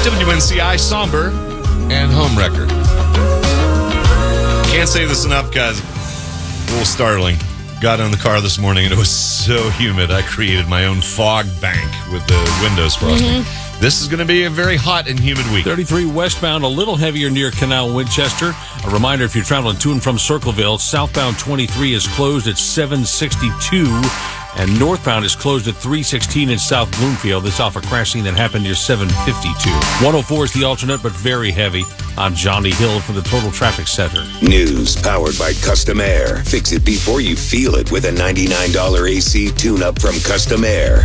WNCI, somber and homewrecker. Can't say this enough, guys. A little startling. Got in the car this morning and it was so humid. I created my own fog bank with the windows frosting. This is going to be a very hot and humid week. 33 westbound, a little heavier near Canal Winchester. A reminder, if you're traveling to and from Circleville, southbound 23 is closed at 762, and northbound is closed at 316 in South Bloomfield. This off a crash scene that happened near 752. 104 is the alternate, but very heavy. I'm Johnny Hill from the Total Traffic Center. News powered by Custom Air. Fix it before you feel it with a $99 AC tune-up from Custom Air.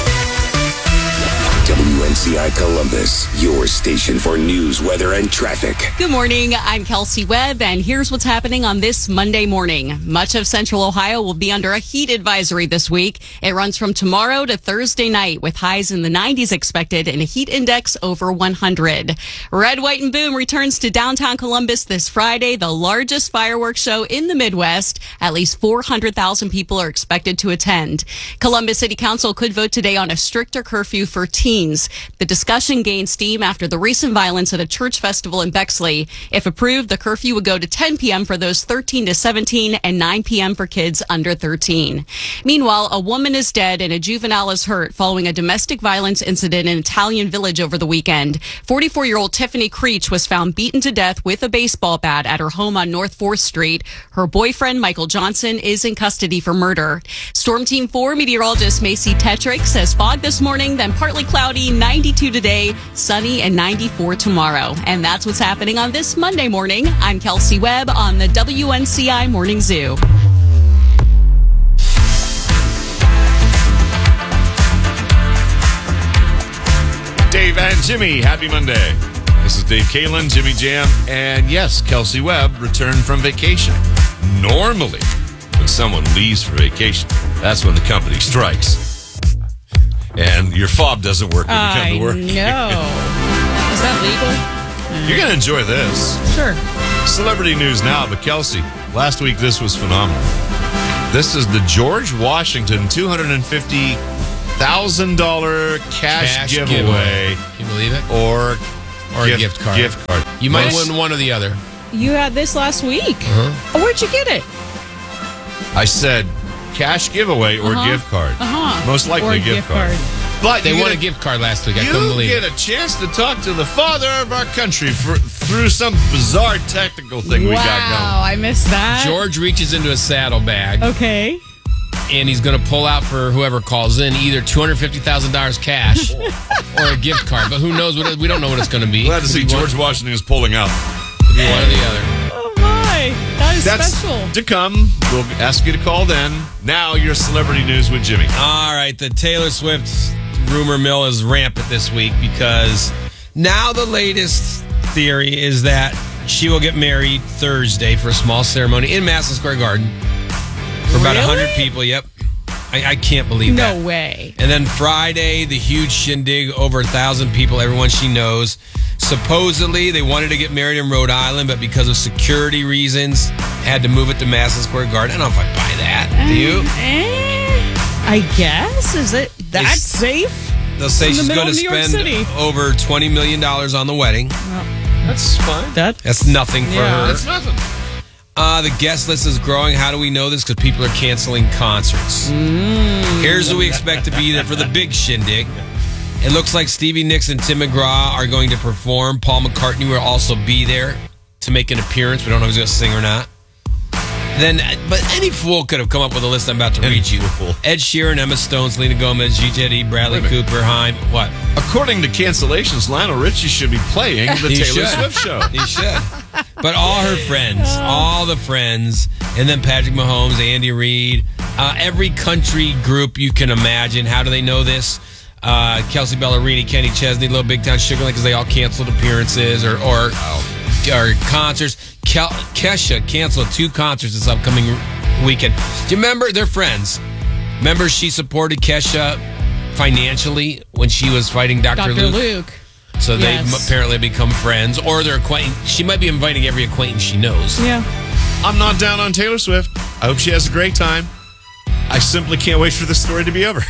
WNCI Columbus, your station for news, weather, and traffic. Good morning. I'm Kelsey Webb, and here's what's happening on this Monday morning. Much of central Ohio will be under a heat advisory this week. It runs from tomorrow to Thursday night with highs in the 90s expected and a heat index over 100. Red, White, and Boom returns to downtown Columbus this Friday, the largest fireworks show in the Midwest. At least 400,000 people are expected to attend. Columbus City Council could vote today on a stricter curfew for teens. The discussion gained steam after the recent violence at a church festival in Bexley. If approved, the curfew would go to 10 p.m. for those 13 to 17 and 9 p.m. for kids under 13. Meanwhile, a woman is dead and a juvenile is hurt following a domestic violence incident in Italian Village over the weekend. 44-year-old Tiffany Creech was found beaten to death with a baseball bat at her home on North 4th Street. Her boyfriend, Michael Johnson, is in custody for murder. Storm Team 4 meteorologist Macy Tetrick says fog this morning, then partly cloudy, 92 today, sunny, and 94 tomorrow. And that's what's happening on this Monday morning. I'm Kelsey Webb on the WNCI Morning Zoo. Dave and Jimmy, happy Monday. This is Dave Kalin, Jimmy Jam, and yes, Kelsey Webb returned from vacation. Normally, when someone leaves for vacation, that's when the company strikes. And your fob doesn't work when you come to work. I know. Is that legal? You're going to enjoy this. Sure. Celebrity news now, but Kelsey, last week this was phenomenal. This is the George Washington $250,000 cash giveaway. Can you believe it? Or a gift card. Gift card. You might win one or the other. You had this last week. Uh-huh. Where'd you get it? I said cash giveaway or gift card. Most likely or a gift card. But they won a gift card last week. I couldn't believe it. You get a chance to talk to the father of our country through some bizarre technical thing we got going. Wow, I missed that. George reaches into a saddlebag. Okay. And he's going to pull out for whoever calls in either $250,000 cash or a gift card. But who knows? We don't know what it's going to be. Glad to see George Washington is pulling out. Could be one or the other. Oh, my. That's special. To come. We'll ask you to call then. Now, your celebrity news with Jimmy. All right. The Taylor Swift rumor mill is rampant this week because now the latest theory is that she will get married Thursday for a small ceremony in Madison Square Garden for about 100 people. Yep. I can't believe that. No way. And then Friday, the huge shindig, over 1,000 people, everyone she knows. Supposedly, they wanted to get married in Rhode Island, but because of security reasons, had to move it to Madison Square Garden. I don't know if I buy that. Do you? I guess. Is it that safe? They'll say she's going to spend over $20 million on the wedding. Well, that's fine. That's nothing for her. That's nothing. The guest list is growing. How do we know this? Because people are canceling concerts. Here's who we expect to be there for the big shindig. It looks like Stevie Nicks and Tim McGraw are going to perform. Paul McCartney will also be there to make an appearance. We don't know if he's going to sing or not. But any fool could have come up with a list I'm about to read you. Ed Sheeran, Emma Stone, Selena Gomez, G.J.D., Bradley Cooper, Haim. What? According to cancellations, Lionel Richie should be playing the Taylor Swift show. He should. But all her friends, all the friends, and then Patrick Mahomes, Andy Reid, every country group you can imagine. How do they know this? Kelsey Ballerini, Kenny Chesney, Little Big Town Sugar Land, because they all canceled appearances or concerts. Kesha canceled 2 concerts this upcoming weekend. Do you remember? They're friends. Remember she supported Kesha financially when she was fighting Dr. Luke? So they apparently become friends, or they're acquaintance. She might be inviting every acquaintance she knows. Yeah. I'm not down on Taylor Swift. I hope she has a great time. I simply can't wait for this story to be over.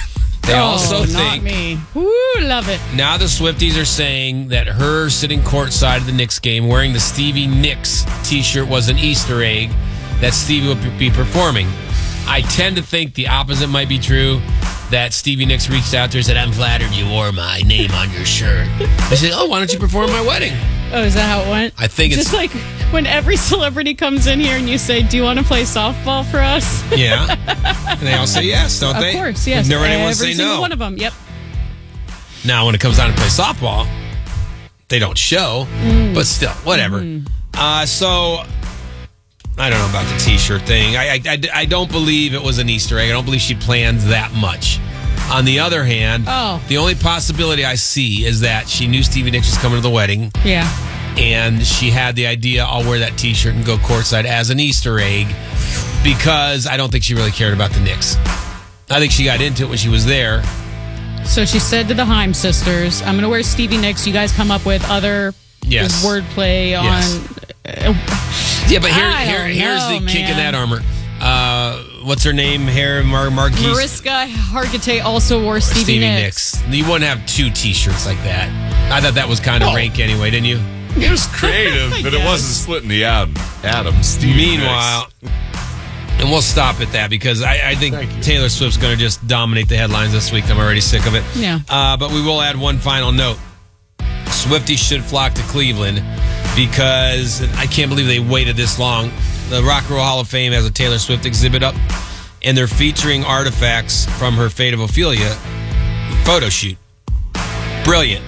They also not think me. Woo, love it. now the Swifties are saying that her sitting courtside of the Knicks game wearing the Stevie Nicks t-shirt was an Easter egg that Stevie would be performing. I tend to think the opposite might be true, that Stevie Nicks reached out to her and said, I'm flattered you wore my name on your shirt. I said, oh, why don't you perform my wedding? Oh, is that how it went? I think it's... Just like when every celebrity comes in here and you say, do you want to play softball for us? Yeah. And they all say yes, don't they? Of course, yes. Never anyone Every say single no. one of them, yep. Now, when it comes down to play softball, they don't show, but still, whatever. So, I don't know about the T-shirt thing. I don't believe it was an Easter egg. I don't believe she planned that much. On the other hand, the only possibility I see is that she knew Stevie Nicks was coming to the wedding, Yeah. and she had the idea, I'll wear that T-shirt and go courtside as an Easter egg, because I don't think she really cared about the Knicks. I think she got into it when she was there. So she said to the Haim sisters, I'm going to wear Stevie Nicks. You guys come up with other Yes. wordplay on... Yes. Yeah, but here's the kink in that armor. What's her name? Marquise? Mariska Hargitay also wore Stevie Nicks. You wouldn't have two T-shirts like that. I thought that was kind of rank anyway, didn't you? It was creative, but it wasn't splitting the Adam Stevie Meanwhile, and we'll stop at that because I think Taylor Swift's going to just dominate the headlines this week. I'm already sick of it. Yeah. But we will add one final note. Swifties should flock to Cleveland because I can't believe they waited this long. The Rock and Roll Hall of Fame has a Taylor Swift exhibit up, and they're featuring artifacts from her Fate of Ophelia photo shoot. Brilliant.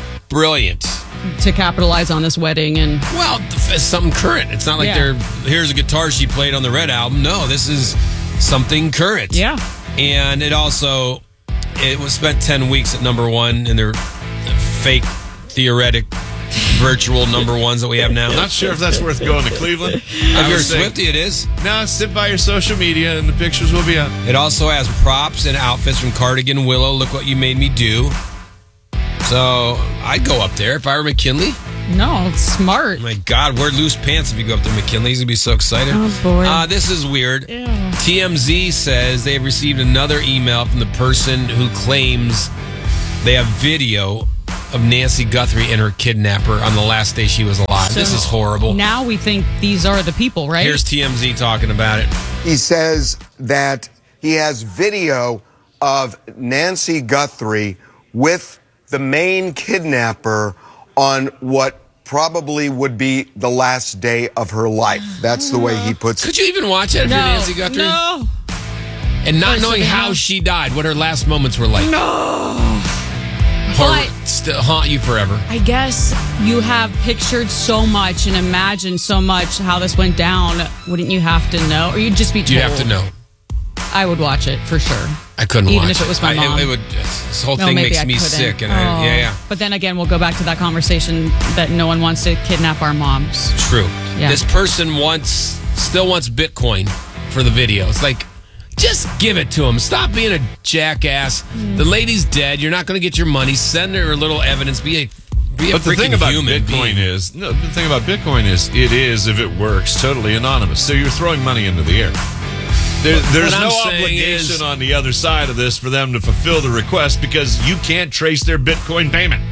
To capitalize on this wedding and... Well, it's something current. It's not like here's a guitar she played on the Red album. No, this is something current. Yeah. And it was spent 10 weeks at number one in their fake, theoretic, virtual number ones that we have now. I'm not sure if that's worth going to Cleveland. If you're a Swiftie, it is. No, sit by your social media and the pictures will be up. It also has props and outfits from Cardigan Willow. Look What You Made Me Do. So I'd go up there if I were McKinley. No, it's smart. My God, wear loose pants if you go up to McKinley. He's going to be so excited. Oh, boy. This is weird. Ew. TMZ says they have received another email from the person who claims they have video of Nancy Guthrie and her kidnapper on the last day she was alive. This is horrible. Now we think these are the people, right? Here's TMZ talking about it. He says that he has video of Nancy Guthrie with the main kidnapper on what probably would be the last day of her life. That's the way he puts it. Could you even watch it if you're Nancy Guthrie? No. And not knowing how she died, what her last moments were like. No. But still haunt you forever. I guess you have pictured so much and imagined so much how this went down. Wouldn't you have to know? Or you'd just be told? You have to know. I would watch it for sure. I couldn't watch it. Even if it was my mom. This whole thing makes me sick. And But then again, we'll go back to that conversation that no one wants to kidnap our moms. True. Yeah. This person still wants Bitcoin for the video. It's like, just give it to him. Stop being a jackass. The lady's dead. You're not going to get your money. Send her a little evidence. Be a But the thing freaking about human Bitcoin being. is, it is, if it works, totally anonymous. So you're throwing money into the air. There's What no I'm saying obligation is- on the other side of this for them to fulfill the request because you can't trace their Bitcoin payment.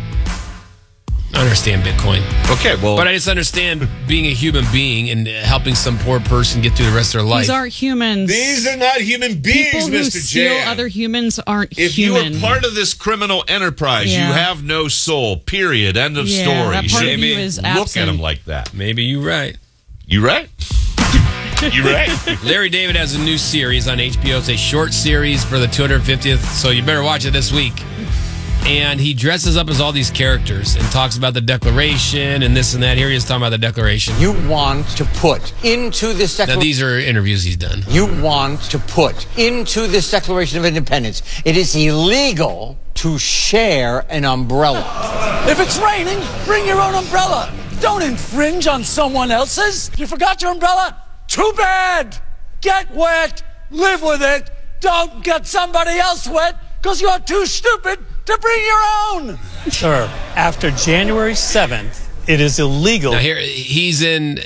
I understand Bitcoin. Okay, well, But I just understand being a human being and helping some poor person get through the rest of their life. These aren't humans. these are not human beings, People who Mr. steal J. other humans aren't If human. you are part of this criminal enterprise, you Yeah. have no soul. Period. End of story. that You part shouldn't of you maybe is look absent. at them like that. Maybe you're right. You right? You right? Larry David has a new series on HBO. It's a short series for the 250th, so you better watch it this week. And he dresses up as all these characters and talks about the Declaration and this and that. Here he is talking about the Declaration. You want to put into this Now, declaration. these are interviews he's done. You want to put into this Declaration of Independence. It is illegal to share an umbrella. If it's raining, bring your own umbrella. Don't infringe on someone else's. You forgot your umbrella? Too bad. Get wet. Live with it. Don't get somebody else wet because you're too stupid to bring your own. Sir, after January 7th, it is illegal. Now here he's in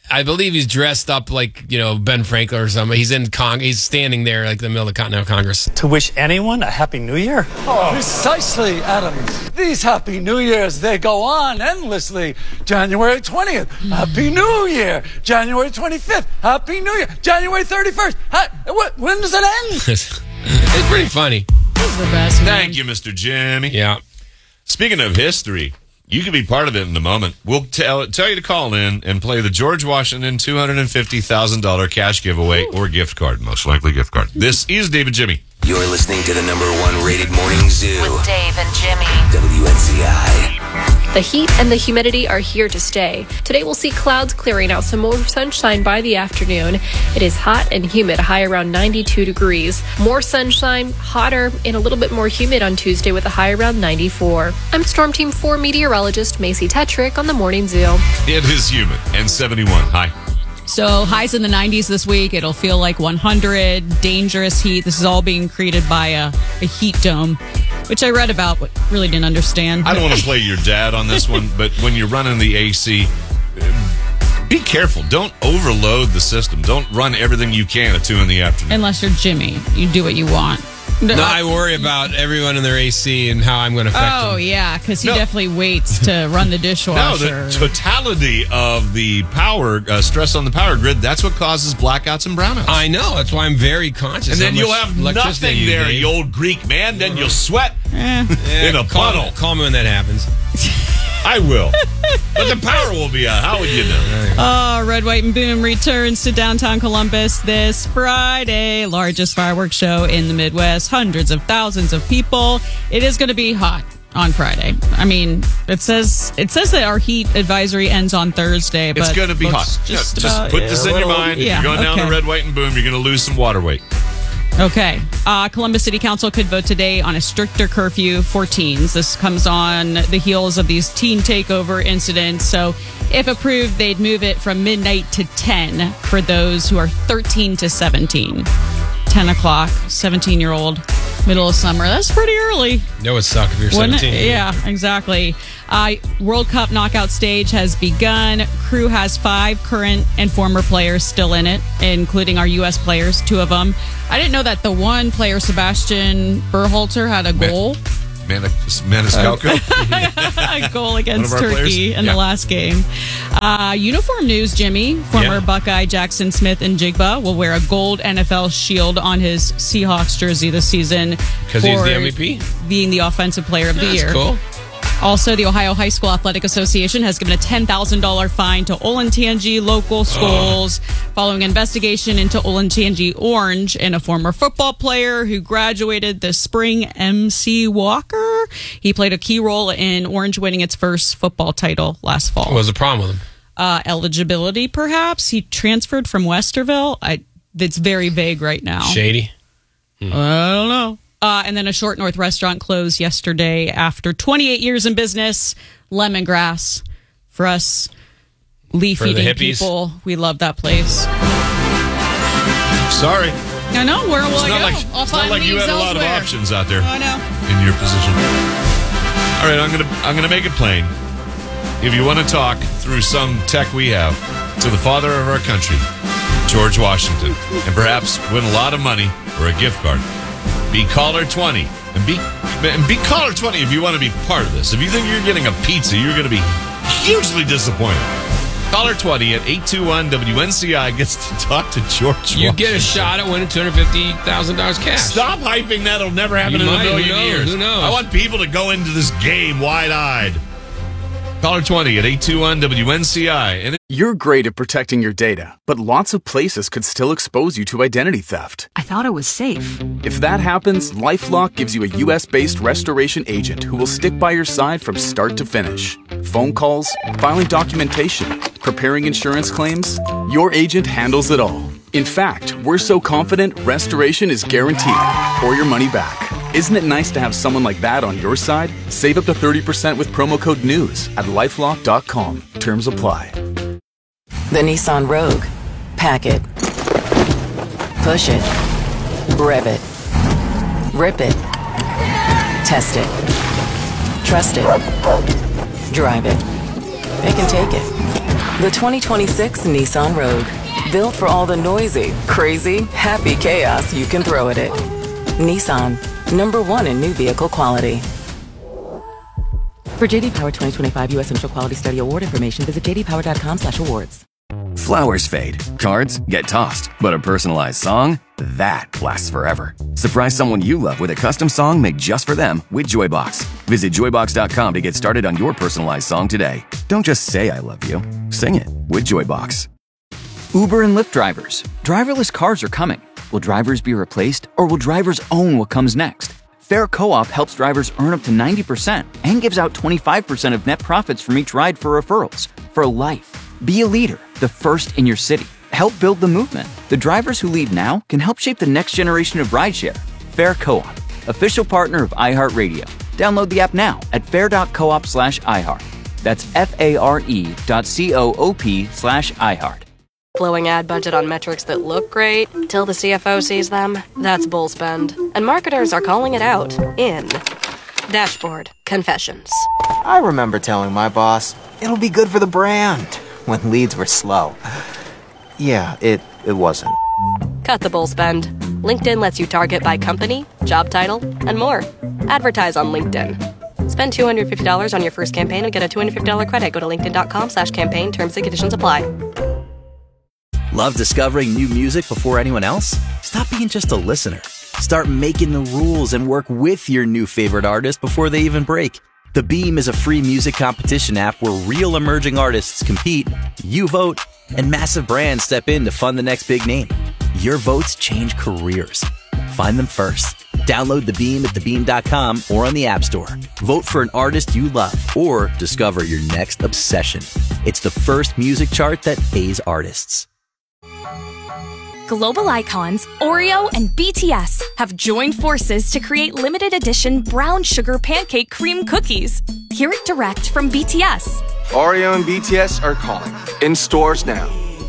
I believe he's dressed up like, Ben Franklin or something. He's he's standing there like in the middle of the Continental Congress. To wish anyone a Happy New Year? Oh. Precisely, Adam. These Happy New Years, they go on endlessly. January 20th, Happy New Year. January 25th, Happy New Year. January 31st, when does it end? It's pretty funny. He's the best, man. Thank you, Mr. Jimmy. Yeah. Speaking of history, you can be part of it in a moment. We'll tell you to call in and play the George Washington $250,000 cash giveaway or gift card, most likely gift card. This is Dave and Jimmy. You're listening to the #1 rated morning zoo. With Dave and Jimmy. WNCI. The heat and the humidity are here to stay. Today we'll see clouds clearing out, some more sunshine by the afternoon. It is hot and humid, high around 92 degrees. More sunshine, hotter, and a little bit more humid on Tuesday with a high around 94. I'm Storm Team 4 meteorologist Macy Tetrick on the Morning Zoo. It is humid and 71. Hi. So highs in the 90s this week. It'll feel like 100, dangerous heat. This is all being created by a heat dome, which I read about but really didn't understand. I don't want to play your dad on this one, but when you're running the AC, be careful. Don't overload the system. Don't run everything you can at 2 in the afternoon. Unless you're Jimmy. You do what you want. No, I worry about everyone in their AC and how I'm going to affect them. Oh, yeah, because he definitely waits to run the dishwasher. No, the totality of the power, stress on the power grid, that's what causes blackouts and brownouts. I know. That's why I'm very conscious. And then you'll have nothing there, you old Greek man. Then you'll sweat in a puddle. Call me when that happens. I will. But the power will be out. How would you know? Red, White, and Boom returns to downtown Columbus this Friday. Largest fireworks show in the Midwest. Hundreds of thousands of people. It is going to be hot on Friday. I mean, it says that our heat advisory ends on Thursday. But it's going to be hot. Just put this in your mind. If you're going down to Red, White, and Boom, you're going to lose some water weight. Okay. Columbus City Council could vote today on a stricter curfew for teens. This comes on the heels of these teen takeover incidents. So if approved, they'd move it from midnight to 10 for those who are 13 to 17. 10 o'clock, 17-year-old, middle of summer. That's pretty early. That would suck if you're 17. Yeah, exactly. World Cup knockout stage has begun. Crew has 5 current and former players still in it, including our U.S. players, 2 of them. I didn't know that the one player, Sebastian Berhalter, had a goal. Maniscalco. A goal against Turkey in the last game. Uniform news, Jimmy. Former Buckeye Jackson Smith and Jigba will wear a gold NFL shield on his Seahawks jersey this season. Because he's the MVP? Being the offensive player of the year. That's cool. Also, the Ohio High School Athletic Association has given a $10,000 fine to Olentangy local schools following investigation into Olentangy Orange and a former football player who graduated this spring, MC Walker. He played a key role in Orange winning its first football title last fall. What was the problem with him? Eligibility, perhaps. He transferred from Westerville. It's very vague right now. Shady? I don't know. And then a Short North restaurant closed yesterday after 28 years in business. Lemongrass. For us leaf-eating people, we love that place. Sorry. I know. Where will I go? It's not like you had a lot of options out there. I know. In your position. All right, I'm gonna make it plain. If you want to talk through some tech we have to the father of our country, George Washington, and perhaps win a lot of money or a gift card, be caller 20 and be caller 20 if you want to be part of this. If you think you're getting a pizza, you're going to be hugely disappointed. Caller 20 at 821-WNCI gets to talk to George Washington. You get a shot at winning $250,000 cash. Stop hyping that. It'll never happen in a million years. Who knows? I want people to go into this game wide-eyed. Caller 20 at 821-WNCI. You're great at protecting your data, but lots of places could still expose you to identity theft. I thought it was safe. If that happens, LifeLock gives you a U.S.-based restoration agent who will stick by your side from start to finish. Phone calls, filing documentation, preparing insurance claims, your agent handles it all. In fact, we're so confident restoration is guaranteed or your money back. Isn't it nice to have someone like that on your side? Save up to 30% with promo code NEWS at LifeLock.com. Terms apply. The Nissan Rogue. Pack it. Push it. Rev it. Rip it. Test it. Trust it. Drive it. it can take it. The 2026 Nissan Rogue. Built for all the noisy, crazy, happy chaos you can throw at it. Nissan, #1 in new vehicle quality. For JD Power 2025 U.S. Initial Quality Study Award information, visit jdpower.com/awards. Flowers fade, cards get tossed, but a personalized song, that lasts forever. Surprise someone you love with a custom song made just for them with Joybox. Visit joybox.com to get started on your personalized song today. Don't just say I love you, sing it with Joybox. Uber and Lyft drivers. Driverless cars are coming. Will drivers be replaced, or will drivers own what comes next? Fair Co-op helps drivers earn up to 90% and gives out 25% of net profits from each ride for referrals. For life. Be a leader, the first in your city. Help build the movement. The drivers who lead now can help shape the next generation of rideshare. Fair Co-op, official partner of iHeartRadio. Download the app now at fair.coop/iHeart. That's FARE.coop/iHeart. Blowing ad budget on metrics that look great till the CFO sees them? That's bull spend. And marketers are calling it out in Dashboard Confessions. I remember telling my boss, it'll be good for the brand, when leads were slow. Yeah, it wasn't. Cut the bull spend. LinkedIn lets you target by company, job title, and more. Advertise on LinkedIn. Spend $250 on your first campaign and get a $250 credit. Go to linkedin.com/campaign. Terms and conditions apply. Love discovering new music before anyone else? Stop being just a listener. Start making the rules and work with your new favorite artist before they even break. The Beam is a free music competition app where real emerging artists compete, you vote, and massive brands step in to fund the next big name. Your votes change careers. Find them first. Download The Beam at thebeam.com or on the App Store. Vote for an artist you love or discover your next obsession. It's the first music chart that pays artists. Global icons Oreo and BTS have joined forces to create limited edition brown sugar pancake cream cookies. Hear it direct from BTS. Oreo and BTS are calling. In stores now.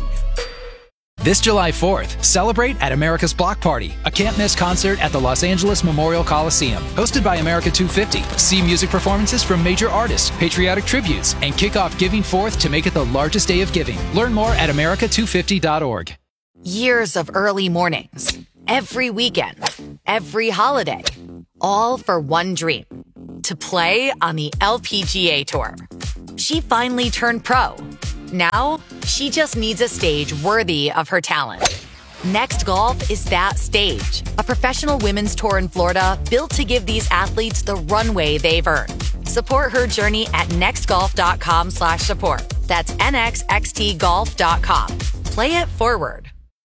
This July 4th, celebrate at America's Block Party, a can't-miss concert at the Los Angeles Memorial Coliseum. Hosted by America 250, see music performances from major artists, patriotic tributes, and kick off Giving Forth to make it the largest day of giving. Learn more at america250.org. Years of early mornings, every weekend, every holiday, all for one dream, to play on the LPGA Tour. She finally turned pro. Now, she just needs a stage worthy of her talent. Next Golf is that stage, a professional women's tour in Florida built to give these athletes the runway they've earned. Support her journey at nextgolf.com/support. That's nxxtgolf.com. Play it forward.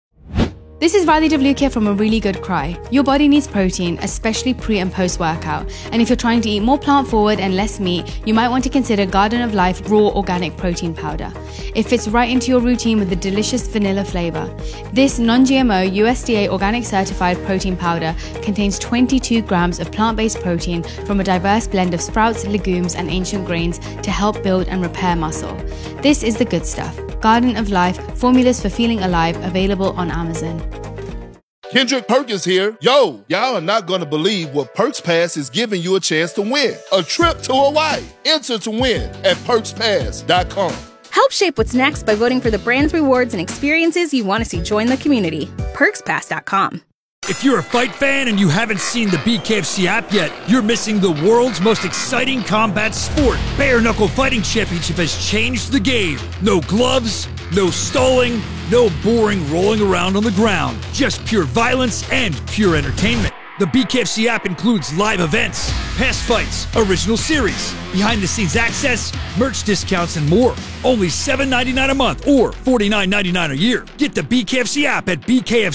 This is Riley WK from A Really Good Cry. Your body needs protein, especially pre and post workout. And if you're trying to eat more plant forward and less meat, you might want to consider Garden of Life Raw Organic Protein Powder. It fits right into your routine with the delicious vanilla flavor. This non-GMO USDA organic certified protein powder contains 22 grams of plant-based protein from a diverse blend of sprouts, legumes, and ancient grains to help build and repair muscle. This is the good stuff. Garden of Life, formulas for feeling alive, available on Amazon. Kendrick Perkins here. Yo, y'all are not going to believe what Perks Pass is giving you a chance to win. A trip to Hawaii. Enter to win at perkspass.com. Help shape what's next by voting for the brands, rewards, and experiences you want to see join the community. PerksPass.com. If you're a fight fan and you haven't seen the BKFC app yet, you're missing the world's most exciting combat sport. Bare Knuckle Fighting Championship has changed the game. No gloves, no stalling, no boring rolling around on the ground. Just pure violence and pure entertainment. The BKFC app includes live events, past fights, original series, behind-the-scenes access, merch discounts, and more. Only $7.99 a month or $49.99 a year. Get the BKFC app at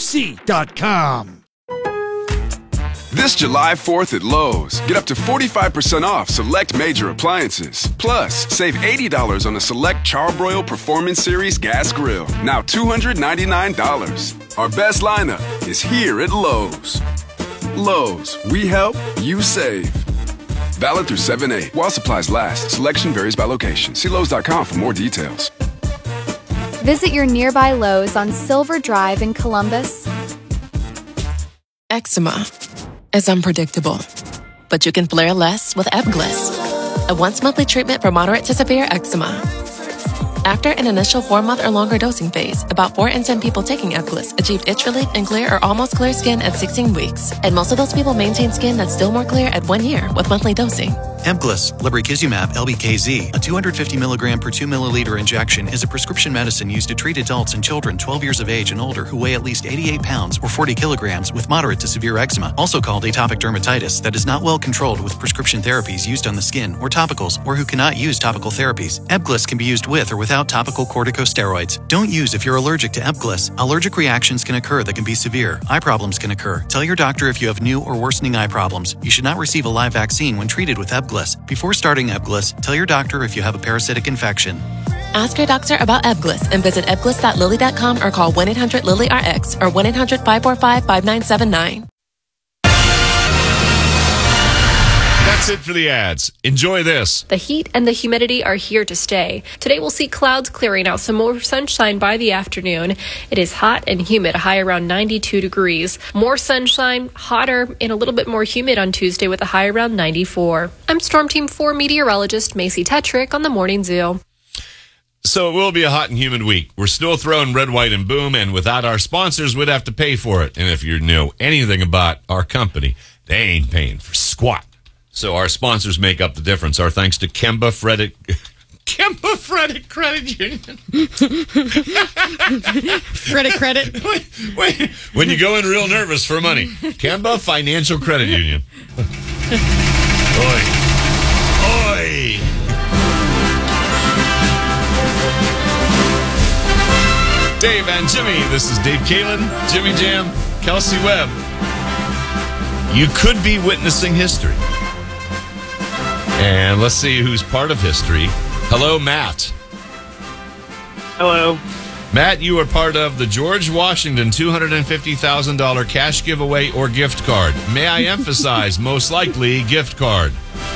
bkfc.com. This July 4th at Lowe's, get up to 45% off select major appliances. Plus, save $80 on a select Charbroil Performance Series gas grill. Now $299. Our best lineup is here at Lowe's. Lowe's, we help, you save. Valid through 7/8 while supplies last. Selection varies by location. See Lowe's.com for more details. Visit your nearby Lowe's on Silver Drive in Columbus. Eczema is unpredictable, but you can flare less with Ebglyss, a once-monthly treatment for moderate to severe eczema. After an initial 4-month or longer dosing phase, about 4 in 10 people taking Ebglyss achieved itch relief and clear or almost clear skin at 16 weeks. And most of those people maintain skin that's still more clear at 1 year with monthly dosing. Ebglyss, lebrikizumab LBKZ, a 250 milligram per 2 milliliter injection, is a prescription medicine used to treat adults and children 12 years of age and older who weigh at least 88 pounds or 40 kilograms with moderate to severe eczema, also called atopic dermatitis, that is not well controlled with prescription therapies used on the skin or topicals, or who cannot use topical therapies. Ebglyss can be used with or without topical corticosteroids. Don't use if you're allergic to Ebglyss. Allergic reactions can occur that can be severe. Eye problems can occur. Tell your doctor if you have new or worsening eye problems. You should not receive a live vaccine when treated with Ebglyss. Before starting Ebglyss, tell your doctor if you have a parasitic infection. Ask your doctor about Ebglyss and visit ebglyss.lilly.com or call 1-800-LILY-RX or 1-800-545-5979. That's it for the ads. Enjoy this. The heat and the humidity are here to stay. Today we'll see clouds clearing out, some more sunshine by the afternoon. It is hot and humid, a high around 92 degrees. More sunshine, hotter, and a little bit more humid on Tuesday with a high around 94. I'm Storm Team 4 meteorologist Macy Tetrick on the Morning Zoo. So it will be a hot and humid week. We're still throwing red, white, and boom, and without our sponsors, we'd have to pay for it. And if you know anything about our company, they ain't paying for squat. So our sponsors make up the difference. Our thanks to Kemba Frederick Credit Union. Credit. Wait. When you go in real nervous for money. Kemba Financial Credit Union. Oi. Dave and Jimmy. This is Dave Kalen, Jimmy Jam, Kelsey Webb. You could be witnessing history. And let's see who's part of history. Hello, Matt. Hello. Matt, you are part of the George Washington $250,000 cash giveaway or gift card. May I emphasize, most likely, gift card.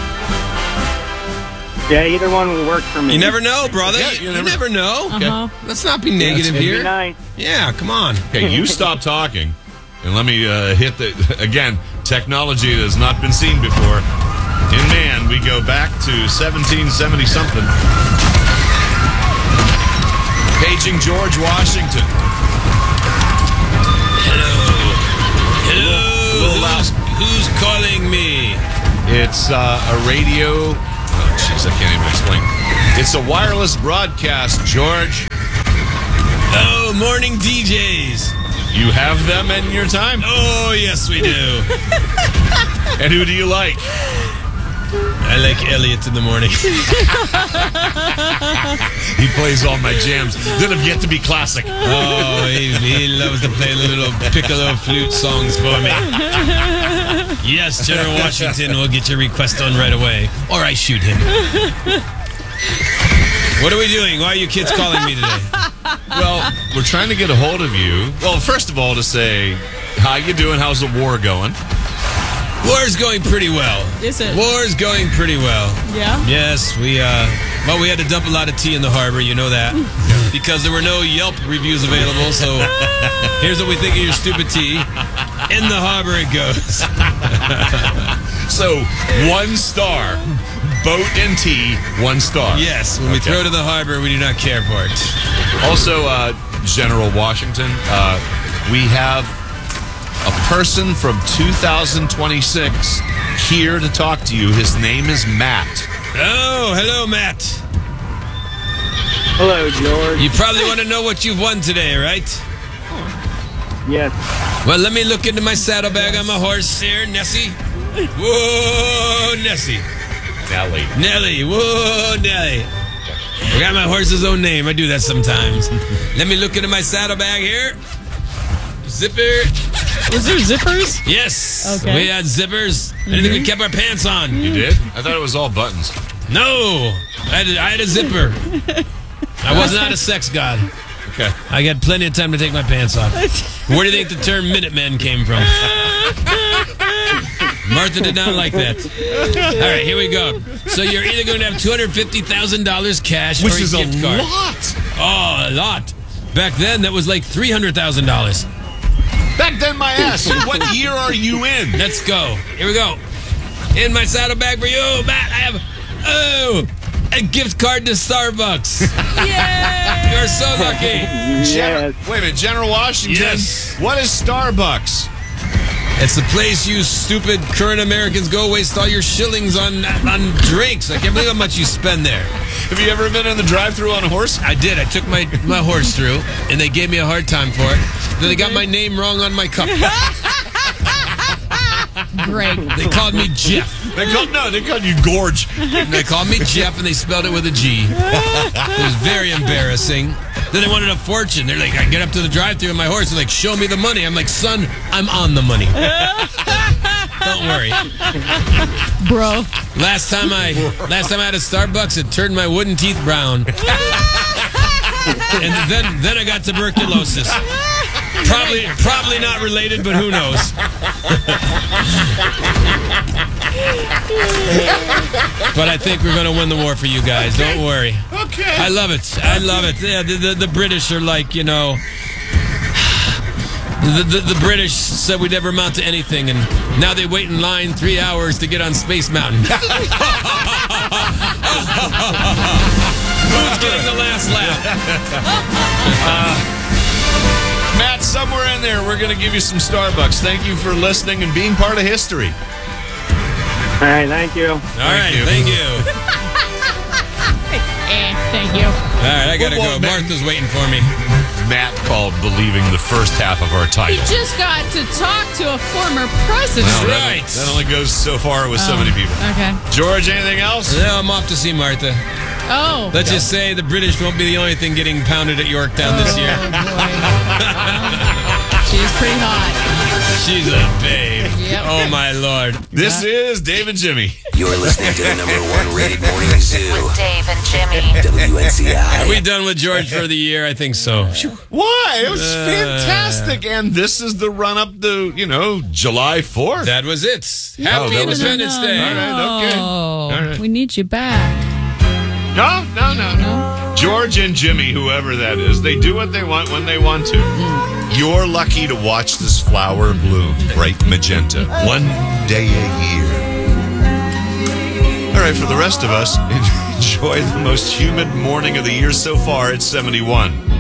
Yeah, either one will work for me. You never know, brother. Yeah, you never know. Uh-huh. Okay. Let's not be negative here. Be nice. Yeah, come on. Okay, you stop talking. And let me hit the... Again, technology that has not been seen before. In man, we go back to 1770-something. Paging George Washington. Hello. Who's calling me? It's a radio... Oh, jeez, I can't even explain. It's a wireless broadcast, George. Oh, morning DJs. You have them in your time? Oh, yes, we do. And who do you like? I like Elliot in the morning. He plays all my jams that have yet to be classic. Oh, he loves to play little piccolo flute songs for me. Yes, General Washington will get your request on right away. Or I shoot him. What are we doing? Why are you kids calling me today? Well, we're trying to get a hold of you. Well, first of all, to say, how you doing? How's the war going? War's going pretty well. Is it? War's going pretty well. Yeah? Yes, we had to dump a lot of tea in the harbor, you know that. Because there were no Yelp reviews available, so here's what we think of your stupid tea. In the harbor it goes. So, 1 star. Boat and tea, 1 star. Yes, when we throw to the harbor, we do not care for it. Also, General Washington, we have a person from 2026 here to talk to you. His name is Matt. Oh, hello, Matt. Hello, George. You probably want to know what you've won today, right? Yes. Well, let me look into my saddlebag on my horse here, Nessie. Whoa, Nessie. Nelly. Whoa, Nelly. I got my horse's own name. I do that sometimes. Let me look into my saddlebag here. Zipper. Was there zippers? Yes. Okay. We had zippers. I didn't think we kept our pants on. You did? I thought it was all buttons. No. I had a zipper. I was not a sex god. Okay. I got plenty of time to take my pants off. Where do you think the term Minutemen came from? Martha did not like that. All right, here we go. So you're either going to have $250,000 cash Which or a is gift a card. lot. Oh, a lot. Back then, that was like $300,000. Back then, my ass. What year are you in? Let's go. Here we go. In my saddlebag for you, Matt. I have a gift card to Starbucks. Yay! You're so lucky. Wait a minute, General Washington. Yes. What is Starbucks? It's the place you stupid current Americans go waste all your shillings on drinks. I can't believe how much you spend there. Have you ever been in the drive-thru on a horse? I did. I took my horse through, and they gave me a hard time for it. Then they got my name wrong on my cup. Great. They called me Jeff. They called you Gorge. They called me Jeff, and they spelled it with a G. It was very embarrassing. Then they wanted a fortune. They're like, I get up to the drive-thru on my horse. They're like, show me the money. I'm like, son, I'm on the money. Don't worry, bro. Last time I had a Starbucks, it turned my wooden teeth brown, and then I got tuberculosis. Probably not related, but who knows? But I think we're going to win the war for you guys. Okay. Don't worry. Okay. I love it. Yeah, the British are like, you know, the British said we'd never amount to anything, and now they wait in line 3 hours to get on Space Mountain. Who's getting the last laugh? Matt, somewhere in there, we're going to give you some Starbucks. Thank you for listening and being part of history. All right, thank you. Thank you. Thank you. All right, I gotta go. Martha's waiting for me. Matt called believing the first half of our He title. just got to talk to a former president. Well, right. That only goes so far with so many people. Okay. George, anything else? No, I'm off to see Martha. Oh. Let's just say the British won't be the only thing getting pounded at Yorktown this year. She's pretty hot. She's a babe. Yep. Oh, my Lord. This is Dave and Jimmy. You're listening to the #1 rated morning zoo. With Dave and Jimmy. WNCI. Are we done with George for the year? I think so. Why? It was fantastic. And this is the run-up to, July 4th. That was it. Happy Independence Day. All right, okay. All right. We need you back. No. George and Jimmy, whoever that is, they do what they want when they want to. You're lucky to watch this flower bloom, bright magenta, one day a year. All right, for the rest of us, enjoy the most humid morning of the year so far. It's 71.